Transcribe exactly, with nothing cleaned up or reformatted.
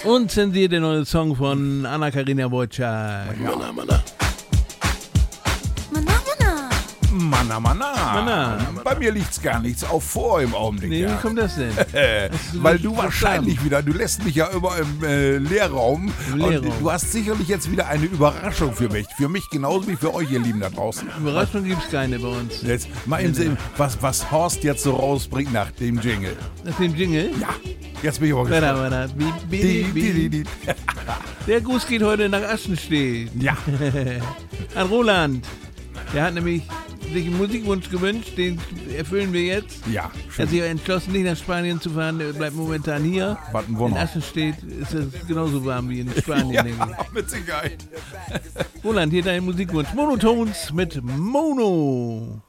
Unzensiert der neue Song von Anna-Karina Wojcik. Manna, manna. Manna, manna. Manna. Bei mir liegt's gar nichts auf vor im Augenblick. Nee, ja. wie kommt das denn? Weil du wahrscheinlich wieder, du lässt mich ja immer im äh, Lehrraum. Im Lehrraum. Und du hast sicherlich jetzt wieder eine Überraschung für mich. Für mich genauso wie für euch, ihr Lieben da draußen. Überraschung gibt's keine bei uns. Jetzt mal im Sinn, was, was Horst jetzt so rausbringt nach dem Jingle. Nach dem Jingle? Ja, jetzt bin ich aber Warte, gespannt. warte. Bi, bi, Die, bi. die, die, die. Der Gruß geht heute nach Aschenstedt. Ja, An Roland. Der hat nämlich sich einen Musikwunsch gewünscht, den erfüllen wir jetzt. ja, Er hat schön. sich entschlossen, nicht nach Spanien zu fahren, er bleibt momentan hier. Was ein In Wunder. Aschenstedt ist es genauso warm wie in Spanien, Ja, denke ich. mit Sicherheit. Roland, hier dein Musikwunsch. Monotones mit Mono.